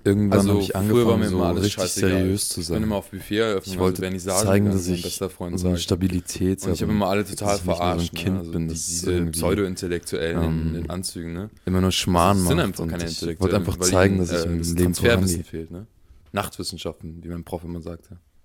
irgendwann habe ich früher war mir angefangen, so immer alles richtig scheißegal. seriös zu Ich bin sein. immer auf Buffet eröffnet, Ich wollte Vernissage zeigen, gegangen, dass wie mein ich bester Freund so eine sagt. Stabilität Und ich habe immer alle total dass ich nicht nur so ein verarscht, Kind ne? Also bin, das diese irgendwie Pseudo-Intellektuellen in den Anzügen, ne? immer nur Schmarrn Das sind macht. einfach Und keine ich Intellektuellen, wollte einfach weil zeigen, ihnen dass ich im das Leben Transferwissen vorangehe. fehlt, ne? Nachtwissenschaften, wie mein Prof immer sagte.